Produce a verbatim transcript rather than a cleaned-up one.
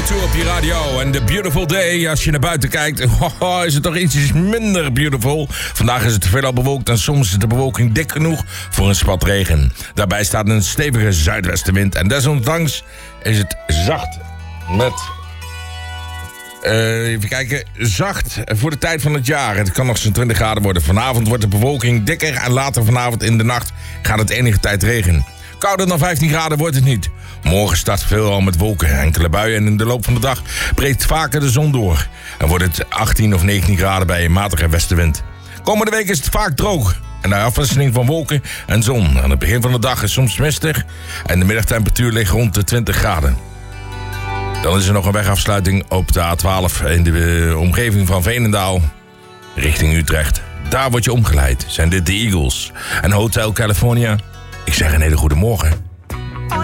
twee op je radio. En The Beautiful Day, als je naar buiten kijkt, oh, is het toch ietsjes minder beautiful. Vandaag is het veelal bewolkt en soms is de bewolking dik genoeg voor een spat regen. Daarbij staat een stevige zuidwestenwind en desondanks is het zacht met... Uh, even kijken, zacht voor de tijd van het jaar. Het kan nog zo'n twintig graden worden. Vanavond wordt de bewolking dikker en later vanavond in de nacht gaat het enige tijd regen. Kouder dan vijftien graden wordt het niet. Morgen start veelal met wolken, enkele buien en in de loop van de dag breekt vaker de zon door. En wordt het achttien of negentien graden bij een matige westenwind. Komende week is het vaak droog. En de afwisseling van wolken en zon. Aan het begin van de dag is soms mistig en de middagtemperatuur ligt rond de twintig graden. Dan is er nog een wegafsluiting op de A twaalf in de omgeving van Veenendaal richting Utrecht. Daar word je omgeleid. Zijn dit de Eagles en Hotel California? Ik zeg een hele goede morgen.